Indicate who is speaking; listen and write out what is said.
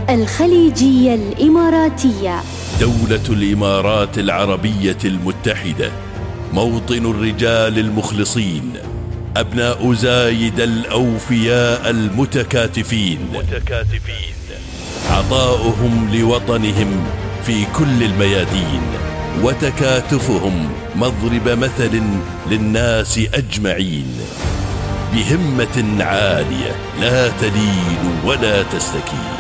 Speaker 1: الخليجية الإماراتية.
Speaker 2: دولة الإمارات العربية المتحدة، موطن الرجال المخلصين، أبناء زايد الأوفياء المتكاتفين، عطاؤهم لوطنهم في كل الميادين، وتكاتفهم مضرب مثل للناس أجمعين، بهمة عالية لا تلين ولا تستكين.